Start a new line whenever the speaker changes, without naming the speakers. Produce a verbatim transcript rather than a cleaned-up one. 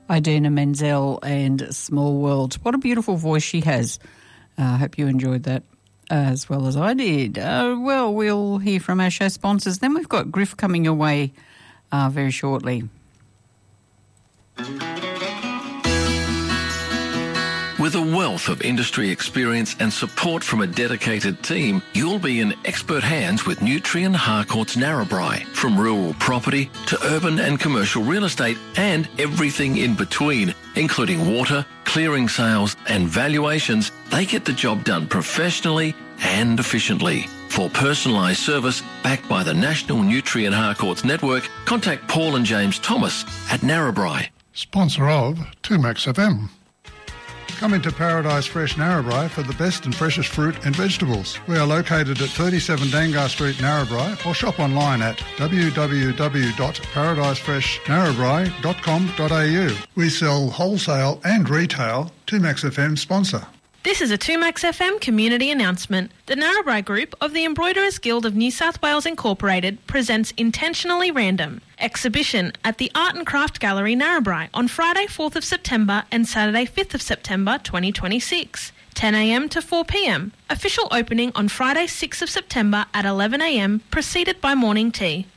Idina Menzel and Small World. What a beautiful voice she has. I uh, hope you enjoyed that as well as I did. Uh, well, we'll hear from our show sponsors. Then we've got Griff coming your way uh, very shortly.
With a wealth of industry experience and support from a dedicated team, you'll be in expert hands with Nutrien Harcourt's Narrabri. From rural property to urban and commercial real estate and everything in between, including water, clearing sales and valuations, they get the job done professionally and efficiently. For personalised service backed by the National Nutrien Harcourt's network, contact Paul and James Thomas at Narrabri.
Sponsor of two Max F M. Come into Paradise Fresh Narrabri for the best and freshest fruit and vegetables. We are located at thirty-seven Dangar Street, Narrabri, or shop online at w w w dot paradise fresh narrabri dot com dot a u. We sell wholesale and retail. two Max F M sponsor.
This is a two Max F M community announcement. The Narrabri Group of the Embroiderers Guild of New South Wales Incorporated presents Intentionally Random exhibition at the Art and Craft Gallery Narrabri on Friday fourth of September and Saturday fifth of September twenty twenty-six. ten a m to four p m. Official opening on Friday sixth of September at eleven a m, preceded by morning tea.